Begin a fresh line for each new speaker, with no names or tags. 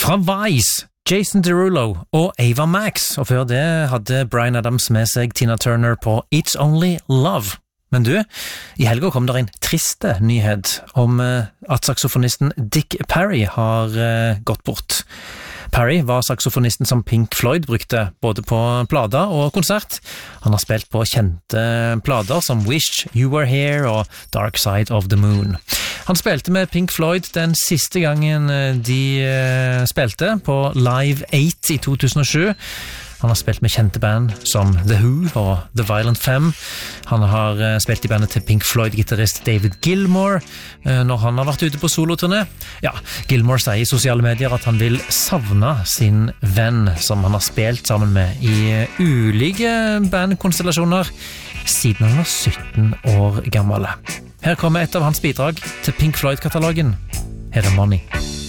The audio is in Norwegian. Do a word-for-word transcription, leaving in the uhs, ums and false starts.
Fra Vice, Jason Derulo og Ava Max, og før det hadde Bryan Adams med seg Tina Turner på It's Only Love. Men du, i helga kom der en triste nyhet om at saksofonisten Dick Parry har gått bort. Parry var saksofonisten som Pink Floyd brukte både på plater og konsert. Han har spilt på kjente plater som Wish, You Were Here og Dark Side of the Moon. Han spilte med Pink Floyd den siste gangen de spilte på Live eight i to tusen og sju. Han har spilt med kjente band som The Who og The Violent Femme. Han har spilt i bandet til Pink Floyd-gitarrist David Gilmour når han har vært ute på soloturné. Ja, Gilmour sier i sosiale medier at han vil savne sin venn som han har spilt sammen med i ulike bandkonstellasjoner siden han var sytten år gammel. Her kommer et av hans bidrag til Pink Floyd-katalogen. Her er Money.